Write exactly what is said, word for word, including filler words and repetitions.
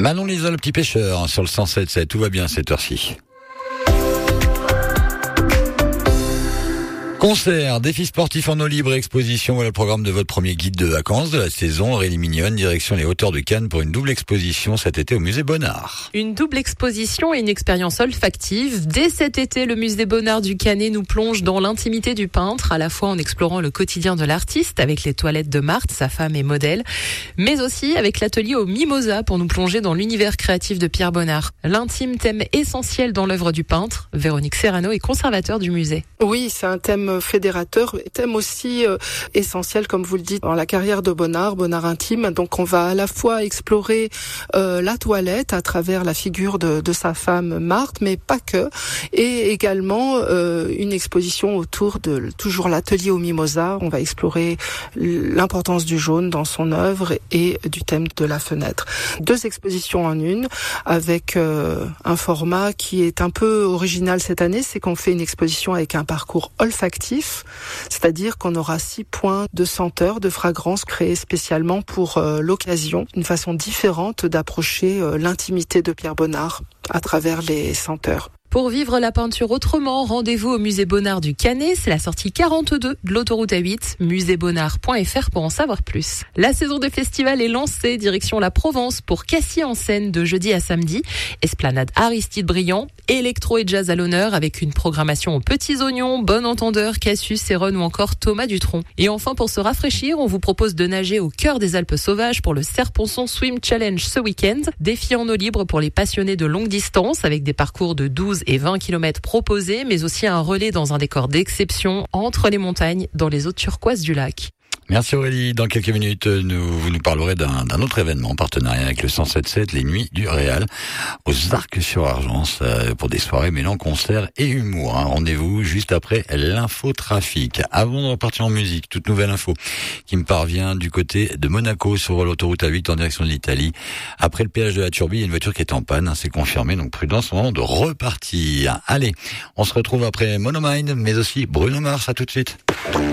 Manon Lisa, le petit pêcheur, sur le cent sept sept. Tout va bien à cette heure-ci. Concert, défis sportifs en eau libre et exposition, voilà le programme de votre premier guide de vacances de la saison. Aurélie Mignonne, direction les hauteurs de Cannes pour une double exposition cet été au musée Bonnard. Une double exposition et une expérience olfactive. Dès cet été, le musée Bonnard du Canet nous plonge dans l'intimité du peintre, à la fois en explorant le quotidien de l'artiste avec les toilettes de Marthe, sa femme et modèle, mais aussi avec l'atelier au Mimosa pour nous plonger dans l'univers créatif de Pierre Bonnard. L'intime thème essentiel dans l'œuvre du peintre. Véronique Serrano est conservateur du musée. Oui, c'est un thème fédérateur, thème aussi euh, essentiel, comme vous le dites, dans la carrière de Bonnard, Bonnard intime. Donc on va à la fois explorer euh, la toilette à travers la figure de, de sa femme Marthe, mais pas que, et également euh, une exposition autour de toujours l'atelier au Mimosa. On va explorer l'importance du jaune dans son œuvre et du thème de la fenêtre. Deux expositions en une, avec euh, un format qui est un peu original cette année, c'est qu'on fait une exposition avec un parcours olfactif, c'est-à-dire qu'on aura six points de senteurs, de fragrances créés spécialement pour euh, l'occasion, une façon différente d'approcher euh, l'intimité de Pierre Bonnard à travers les senteurs. Pour vivre la peinture autrement, rendez-vous au musée Bonnard du Canet. C'est la sortie quarante-deux de l'autoroute A huit, musée bonnard point f r pour en savoir plus. La saison des festivals est lancée, direction la Provence pour Cassis en scène de jeudi à samedi. Esplanade Aristide Briand, électro et jazz à l'honneur avec une programmation aux petits oignons, Bon Entendeur, Cassius, Céron ou encore Thomas Dutronc. Et enfin, pour se rafraîchir, on vous propose de nager au cœur des Alpes sauvages pour le Serponçon Swim Challenge ce week-end. Défi en eau libre pour les passionnés de longue distance avec des parcours de douze et vingt kilomètres proposés, mais aussi un relais dans un décor d'exception entre les montagnes dans les eaux turquoises du lac. Merci Aurélie. Dans quelques minutes, nous, vous nous parlerez d'un, d'un autre événement en partenariat avec le cent sept sept, les Nuits du Réal, aux Arcs-sur-Argence, euh, pour des soirées mêlant concert et humour. Hein. Rendez-vous juste après l'infotrafic. Avant de repartir en musique, toute nouvelle info qui me parvient du côté de Monaco sur l'autoroute A huit en direction de l'Italie. Après le péage de la Turbie, il y a une voiture qui est en panne, hein, c'est confirmé, donc prudence au moment de repartir. Allez, on se retrouve après Monomind, mais aussi Bruno Mars. À tout de suite.